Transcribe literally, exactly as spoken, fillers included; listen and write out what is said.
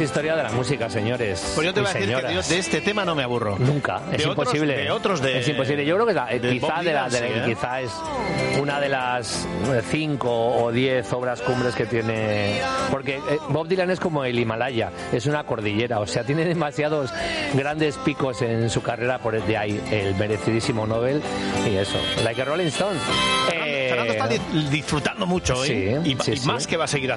historia de la música, señores. Pues yo te voy a decir señoras. que yo de este tema no me aburro. Nunca, es de imposible. Otros, de otros de... Es imposible. Yo creo que la, de quizá, Bob de la, de la, Dylan, sí, ¿eh? quizá es una de las cinco o diez obras cumbres que tiene... Porque eh, Bob Dylan es como el Himalaya, es una cordillera, o sea, tiene demasiados grandes picos en su carrera, por el de ahí el merecidísimo Nobel y eso. Like a Rolling Stone. Fernando, Eh, Fernando está di- disfrutando mucho, ¿eh? sí, y, sí, y sí. más que va a seguir